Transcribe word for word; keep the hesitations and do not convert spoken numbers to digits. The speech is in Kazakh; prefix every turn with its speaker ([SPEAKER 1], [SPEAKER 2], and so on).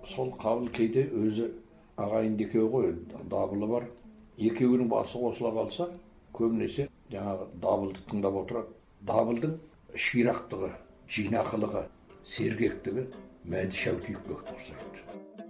[SPEAKER 1] сол қабыл кейде өзі ағайынды екеуі ғой, дабылы бар. Екеуінің басы қосыла қалса, көбінесе жаңағы дабылды тыңдап отырады. Дабылдың ширақтығы, жинақылығы, сергектігі Мәді Шәукеевке ұқсайды.